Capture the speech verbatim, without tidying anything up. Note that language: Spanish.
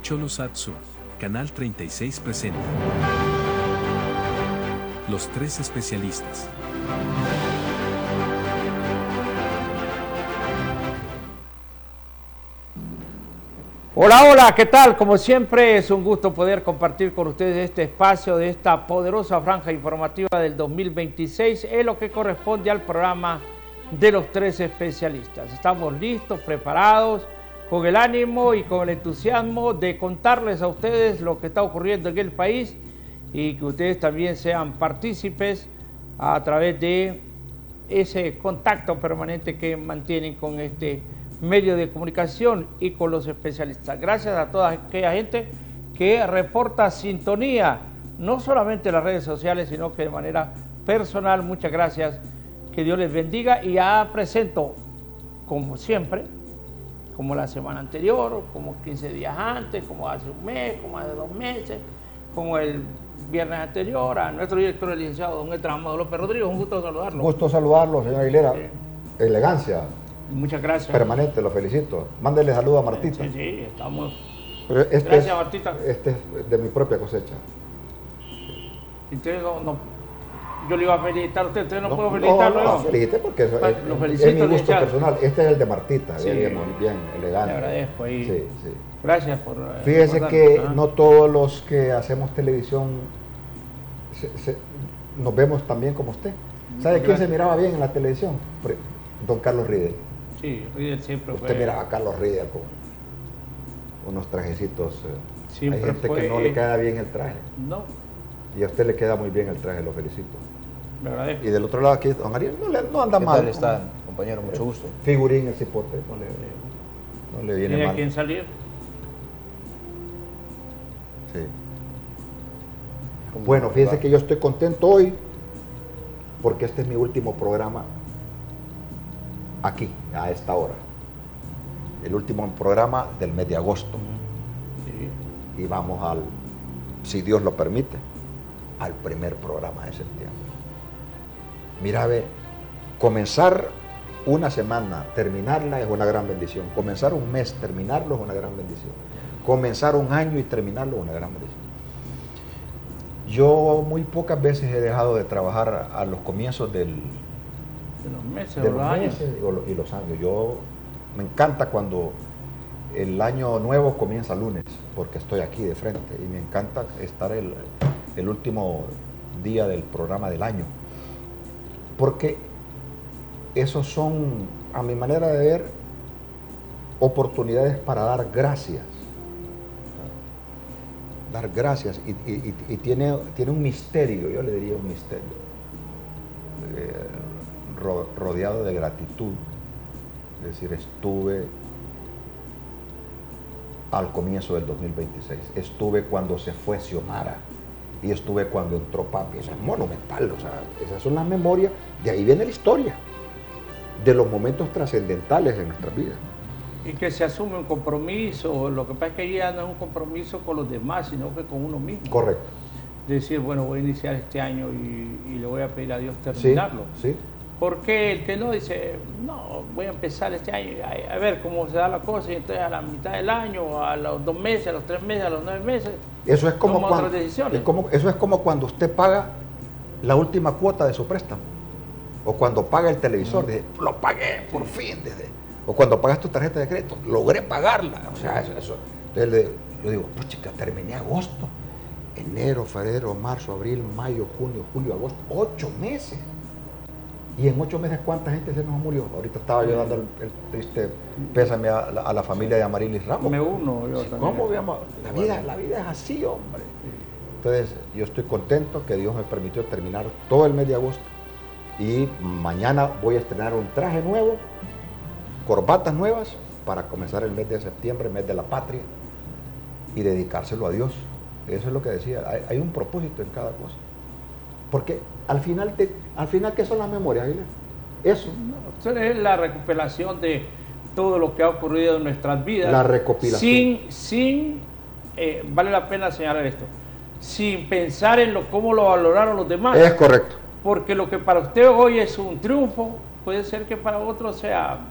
Cholosatsu, Canal treinta y seis presenta Los Tres Especialistas. Hola, hola, ¿qué tal? Como siempre es un gusto poder compartir con ustedes este espacio de esta poderosa franja informativa del dos mil veintiséis, en lo que corresponde al programa de los tres especialistas. Estamos listos, preparados, con el ánimo y con el entusiasmo de contarles a ustedes lo que está ocurriendo en el país y que ustedes también sean partícipes a través de ese contacto permanente que mantienen con este medio de comunicación y con los especialistas. Gracias a toda aquella gente que reporta sintonía, no solamente en las redes sociales, sino que de manera personal. Muchas gracias, que Dios les bendiga. Y ya presento, como siempre, como la semana anterior, como quince días antes, como hace un mes, como hace dos meses, como el viernes anterior, a nuestro director, el licenciado don Héctor Amado López Rodríguez. Un gusto saludarlo. Gusto saludarlo, señor Aguilera. Sí. Elegancia. Muchas gracias. Permanente, lo felicito. Mándele saludos a Martita. Sí, sí, estamos. Pero este gracias, es, Martita. Este es de mi propia cosecha. Entonces, no, no, yo le iba a felicitar a usted, usted no, no puedo felicitarlo. No, no, no felicite porque es, Pa, es, lo felicito, es mi gusto licenciado. personal. Este es el de Martita, sí, bien, bien elegante. Le agradezco ahí. Sí, sí. Gracias por. Fíjese por que ah. no todos los que hacemos televisión se, se, nos vemos tan bien como usted. ¿Sabe quién se miraba bien en la televisión? Don Carlos Riedel. Sí, Riedel siempre Usted fue. Usted miraba a Carlos Riedel con unos trajecitos. Siempre Hay gente fue, que no le queda bien el traje. No. Y a usted le queda muy bien el traje, lo felicito. Me agradezco. Y del otro lado aquí, don Ariel, no, le, no anda ¿Qué mal. tal está, compañero? Mucho gusto. Figurín el cipote, no le, no le viene ¿Tiene mal. a quién salir? Sí. Bueno, fíjense que yo estoy contento hoy porque este es mi último programa aquí, a esta hora. El último programa del mes de agosto. Sí. Y vamos al, si Dios lo permite, al primer programa de septiembre. Mira, a ver, comenzar una semana, terminarla es una gran bendición. Comenzar un mes, terminarlo es una gran bendición. Comenzar un año y terminarlo es una gran bendición. Yo muy pocas veces he dejado de trabajar a los comienzos del, de los meses, de o los, los años. meses y los años. Yo me encanta cuando el año nuevo comienza lunes, porque estoy aquí de frente y me encanta estar el, el último día del programa del año, porque esos son, a mi manera de ver, oportunidades para dar gracias. Dar gracias y, y, y tiene, tiene un misterio, yo le diría un misterio, eh, ro, rodeado de gratitud. Es decir, estuve al comienzo del dos mil veintiséis, estuve cuando se fue Xiomara y estuve cuando entró Papi. Eso es monumental, o sea, esas son las memorias, de ahí viene la historia, de los momentos trascendentales en nuestras vidas. Y que se asume un compromiso, lo que pasa es que ya no es un compromiso con los demás, sino que con uno mismo. Correcto. Decir, bueno, voy a iniciar este año y, y le voy a pedir a Dios terminarlo. Sí, sí. Porque el que no dice, no, voy a empezar este año, a, a ver cómo se da la cosa, y entonces a la mitad del año, a los dos meses, a los tres meses, a los nueve meses, eso es como toma cuando, otras decisiones. Es como, eso es como cuando usted paga la última cuota de su préstamo, o cuando paga el televisor, dice, lo pagué por fin, desde... o cuando pagas tu tarjeta de crédito, logré pagarla. O sea, eso, eso. Entonces yo digo, pues chica, terminé agosto, enero, febrero, marzo, abril, mayo, junio, julio, agosto, ocho meses. Y en ocho meses, ¿cuánta gente se nos murió? Ahorita estaba yo dando el, el triste pésame a la, a la familia de Amarilis Ramos. Me uno, yo también. ¿Cómo veamos? La vida, la vida es así, hombre. Entonces, yo estoy contento que Dios me permitió terminar todo el mes de agosto. Y mañana voy a estrenar un traje nuevo, corbatas nuevas, para comenzar el mes de septiembre, mes de la patria, y dedicárselo a Dios. Eso es lo que decía, hay, hay un propósito en cada cosa. Porque al final, te, al final ¿qué son las memorias, Aguilar? Eso. Eso es la recopilación de todo lo que ha ocurrido en nuestras vidas. La recopilación. Sin, sin eh, vale la pena señalar esto, sin pensar en lo, cómo lo valoraron los demás. Es correcto. Porque lo que para usted hoy es un triunfo, puede ser que para otro sea